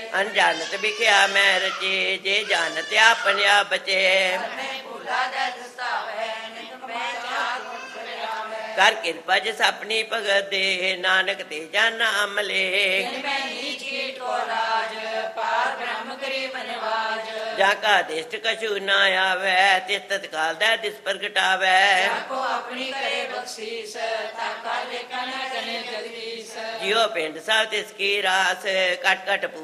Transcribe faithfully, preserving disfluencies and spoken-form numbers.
ਅਣਜਾਣਤ ਵਿਖਿਆ ਮੈਂ ਰਚੇ, ਜੇ ਜਾਣਤ ਆਪਨ ਆਪ ਬਚੇ। ਕਰ ਕਿਰਪਾ ਜਿਸ ਆਪਣੀ ਭਗਤ ਦੇ, ਨਾਨਕ ਤੇ ਜਾਨਾ ਅਮਲੇ। ਜਾ ਕਾ ਦਿਸ਼ਟ ਕਛੂ ਨਾ ਆਵੈ, ਤਿਸ ਤਤਕਾਲ ਦਾ ਦਿਸ ਪ੍ਰਗਟਾਵੈ। ਜਿਉ ਪਿੰਡ ਸਭ ਤਿਸ ਕੀ ਰਾਸ, ਕਟ ਕਟ